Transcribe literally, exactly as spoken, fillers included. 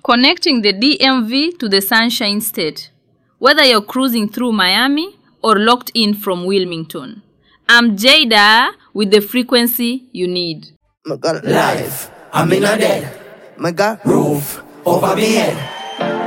Connecting the D M V to the Sunshine State, whether you're cruising through Miami or locked in from Wilmington. I'm Jada with the frequency you need. Life, I'm in a dead. Roof over me head.